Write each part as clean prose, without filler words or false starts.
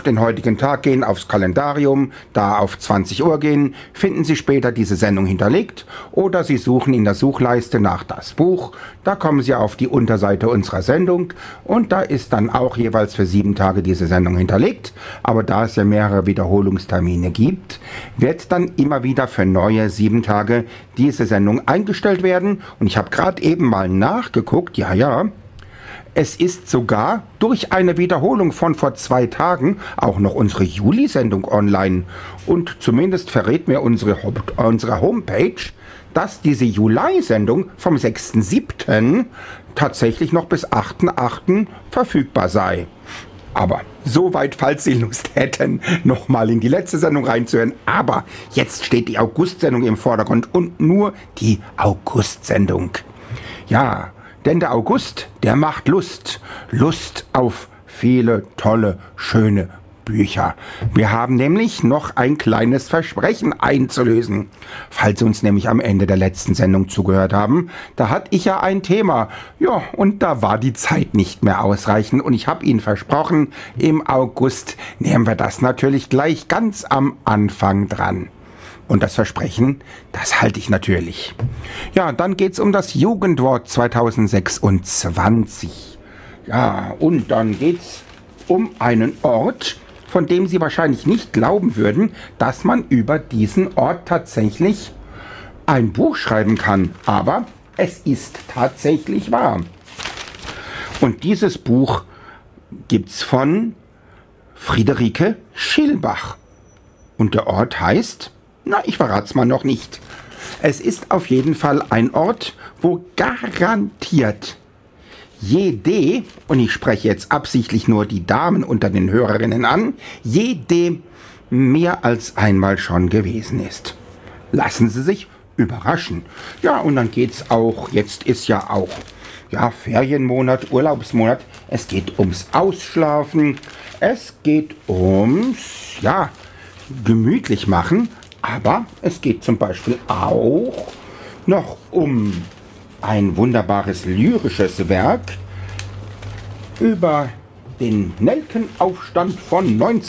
den heutigen Tag gehen, aufs Kalendarium, da auf 20 Uhr gehen, finden Sie später diese Sendung hinterlegt oder Sie suchen in der Suchleiste nach das Buch, da kommen Sie auf die Unterseite unserer Sendung und da ist dann auch jeweils für 7 Tage diese Sendung hinterlegt, aber da es ja mehrere Wiederholungstermine gibt, wird dann immer wieder für neue 7 Tage diese Sendung eingestellt werden und ich habe gerade eben mal nachgeguckt, ja, es ist sogar durch eine Wiederholung von vor 2 Tagen auch noch unsere Juli-Sendung online. Und zumindest verrät mir unsere Homepage, dass diese Juli-Sendung vom 6.7. tatsächlich noch bis 8.8. verfügbar sei. Aber soweit, falls Sie Lust hätten, nochmal in die letzte Sendung reinzuhören. Aber jetzt steht die August-Sendung im Vordergrund und nur die August-Sendung. Ja, denn der August, der macht Lust. Lust auf viele tolle, schöne Bücher. Wir haben nämlich noch ein kleines Versprechen einzulösen. Falls Sie uns nämlich am Ende der letzten Sendung zugehört haben, da hatte ich ja ein Thema. Ja, und da war die Zeit nicht mehr ausreichend. Und ich habe Ihnen versprochen, im August nehmen wir das natürlich gleich ganz am Anfang dran. Und das Versprechen, das halte ich natürlich. Ja, dann geht's um das Jugendwort 2026. Ja, und dann geht's um einen Ort, von dem Sie wahrscheinlich nicht glauben würden, dass man über diesen Ort tatsächlich ein Buch schreiben kann. Aber es ist tatsächlich wahr. Und dieses Buch gibt's von Friederike Schilbach. Und der Ort heißt... Na, ich verrat's mal noch nicht. Es ist auf jeden Fall ein Ort, wo garantiert jede, und ich spreche jetzt absichtlich nur die Damen unter den Hörerinnen an, jede mehr als einmal schon gewesen ist. Lassen Sie sich überraschen. Ja, und dann geht's auch, jetzt ist ja auch, Ferienmonat, Urlaubsmonat, es geht ums Ausschlafen, es geht ums, gemütlich machen, aber es geht zum Beispiel auch noch um ein wunderbares lyrisches Werk über den Nelkenaufstand von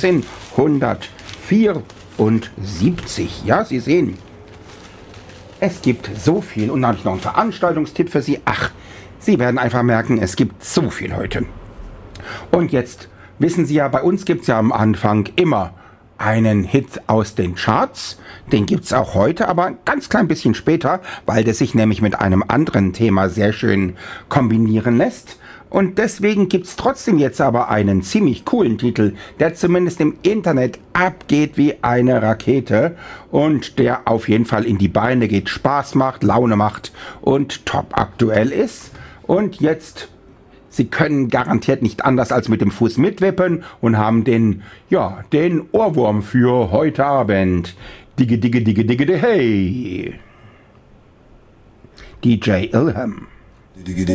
1974. Ja, Sie sehen, es gibt so viel. Und dann habe ich noch einen Veranstaltungstipp für Sie. Ach, Sie werden einfach merken, es gibt so viel heute. Und jetzt wissen Sie ja, bei uns gibt es ja am Anfang immer einen Hit aus den Charts, den gibt's auch heute, aber ein ganz klein bisschen später, weil der sich nämlich mit einem anderen Thema sehr schön kombinieren lässt. Und deswegen gibt's trotzdem jetzt aber einen ziemlich coolen Titel, der zumindest im Internet abgeht wie eine Rakete und der auf jeden Fall in die Beine geht, Spaß macht, Laune macht und top aktuell ist. Und jetzt... Sie können garantiert nicht anders als mit dem Fuß mitwippen und haben den Ohrwurm für heute Abend. Digge, digge, digge, digge, hey. DJ Ilham.